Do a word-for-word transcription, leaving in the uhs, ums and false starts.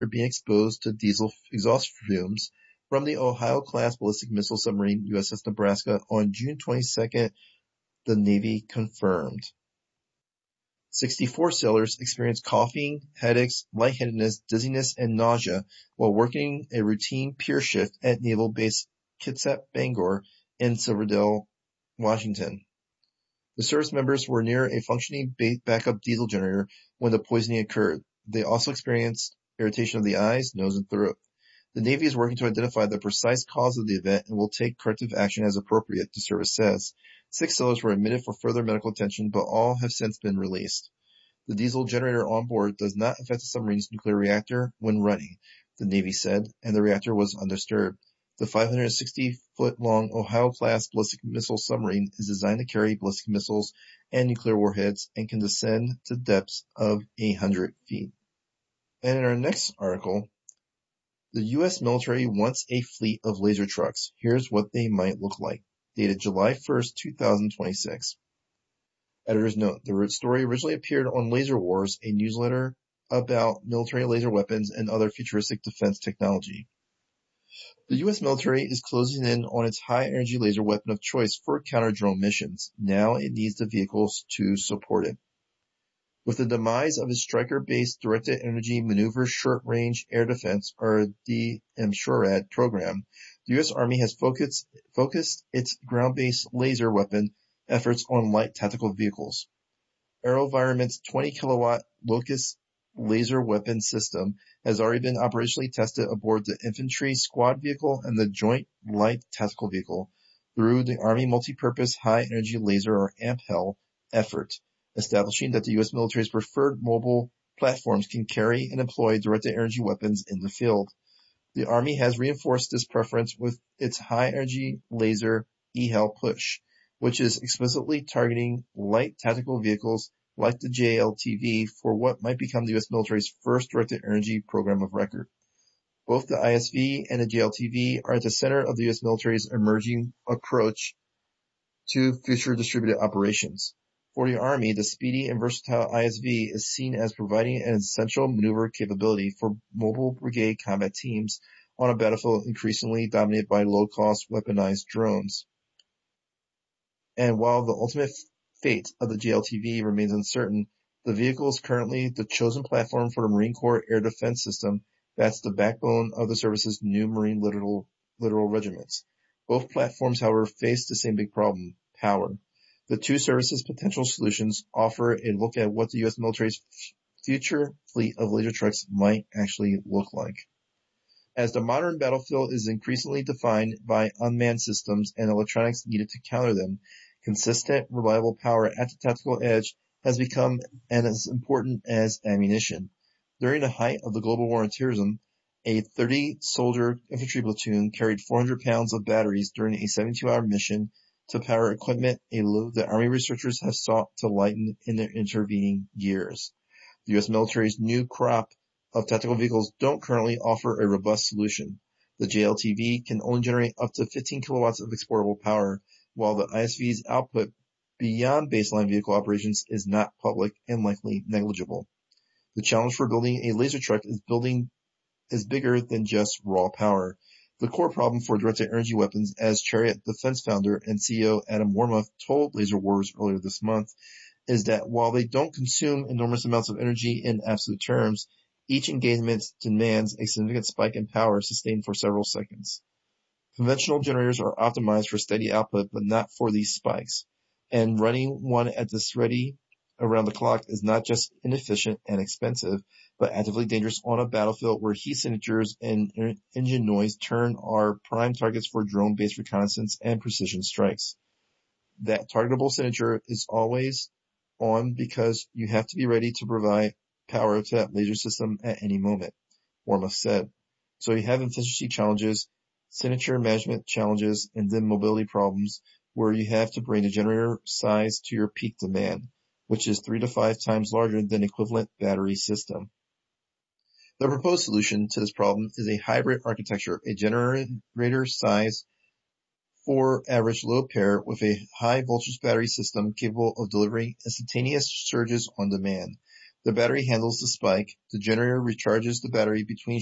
being exposed to diesel exhaust fumes from the Ohio-class ballistic missile submarine U S S Nebraska on June twenty-second, the Navy confirmed. sixty-four sailors experienced coughing, headaches, lightheadedness, dizziness, and nausea while working a routine pier shift at Naval Base Kitsap Bangor in Silverdale, Washington. The service members were near a functioning backup diesel generator when the poisoning occurred. They also experienced irritation of the eyes, nose, and throat. The Navy is working to identify the precise cause of the event and will take corrective action as appropriate, the service says. Six sailors were admitted for further medical attention, but all have since been released. The diesel generator on board does not affect the submarine's nuclear reactor when running, the Navy said, and the reactor was undisturbed. The five hundred sixty foot long Ohio-class ballistic missile submarine is designed to carry ballistic missiles and nuclear warheads and can descend to depths of eight hundred feet. And in our next article, the U S military wants a fleet of laser trucks. Here's what they might look like. Dated July first, two thousand twenty-six. Editor's note, the story originally appeared on Laser Wars, a newsletter about military laser weapons and other futuristic defense technology. The U S military is closing in on its high-energy laser weapon of choice for counter-drone missions. Now it needs the vehicles to support it. With the demise of its Stryker-based Directed Energy Maneuver Short-Range Air Defense, or D M SHORAD program, the U S Army has focused, focused its ground-based laser weapon efforts on light tactical vehicles. AeroVironment's twenty kilowatt Locust laser weapon system has already been operationally tested aboard the Infantry Squad Vehicle and the Joint Light Tactical Vehicle through the Army Multipurpose High Energy Laser, or A M P H L, effort, establishing that the U S military's preferred mobile platforms can carry and employ directed energy weapons in the field. The Army has reinforced this preference with its high energy laser E H L push, which is explicitly targeting light tactical vehicles like the J L T V for what might become the U S military's first directed energy program of record. Both the I S V and the J L T V are at the center of the U S military's emerging approach to future distributed operations. For the Army, the speedy and versatile I S V is seen as providing an essential maneuver capability for mobile brigade combat teams on a battlefield increasingly dominated by low-cost weaponized drones. And while the ultimate fate of the J L T V remains uncertain, the vehicle is currently the chosen platform for the Marine Corps Air Defense System that's the backbone of the service's new Marine littoral, littoral regiments. Both platforms, however, face the same big problem, power. The two services' potential solutions offer a look at what the U S military's future fleet of laser trucks might actually look like. As the modern battlefield is increasingly defined by unmanned systems and electronics needed to counter them, consistent, reliable power at the tactical edge has become as important as ammunition. During the height of the global war on terrorism, a thirty-soldier infantry platoon carried four hundred pounds of batteries during a seventy-two hour mission to power equipment, a load that Army researchers have sought to lighten in their intervening years. The U S military's new crop of tactical vehicles don't currently offer a robust solution. The J L T V can only generate up to fifteen kilowatts of exportable power, while the I S V's output beyond baseline vehicle operations is not public and likely negligible. The challenge for building a laser truck is building is bigger than just raw power. The core problem for directed energy weapons, as Chariot Defense founder and C E O Adam Warmoth told Laser Wars earlier this month, is that while they don't consume enormous amounts of energy in absolute terms, each engagement demands a significant spike in power sustained for several seconds. Conventional generators are optimized for steady output, but not for these spikes. And running one at this ready around the clock is not just inefficient and expensive, but actively dangerous on a battlefield where heat signatures and engine noise turn are prime targets for drone-based reconnaissance and precision strikes. That targetable signature is always on because you have to be ready to provide power to that laser system at any moment, Warmoth said. So you have efficiency challenges, signature management challenges, and then mobility problems where you have to bring the generator size to your peak demand, which is three to five times larger than equivalent battery system. The proposed solution to this problem is a hybrid architecture, a generator size for average load pair with a high voltage battery system capable of delivering instantaneous surges on demand. The battery handles the spike. The generator recharges the battery between